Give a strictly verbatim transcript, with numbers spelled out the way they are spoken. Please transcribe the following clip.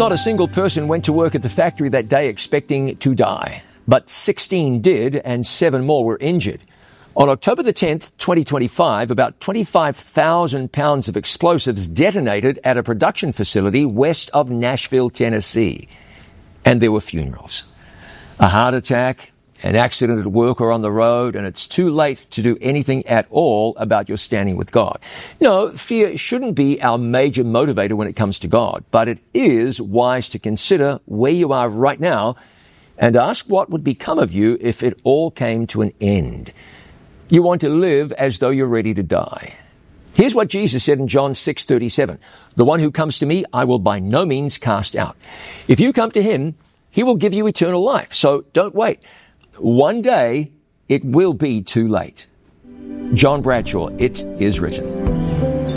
Not a single person went to work at the factory that day expecting to die, but sixteen did and seven more were injured. On October the tenth, twenty twenty-five, about twenty-five thousand pounds of explosives detonated at a production facility west of Nashville, Tennessee. And there were funerals. A heart attack, an accident at work or on the road, and it's too late to do anything at all about your standing with God. No, fear shouldn't be our major motivator when it comes to God, but it is wise to consider where you are right now and ask what would become of you if it all came to an end. You want to live as though you're ready to die. Here's what Jesus said in John six thirty-seven. The one who comes to me, I will by no means cast out. If you come to him, he will give you eternal life. So don't wait. One day, it will be too late. John Bradshaw, It Is Written.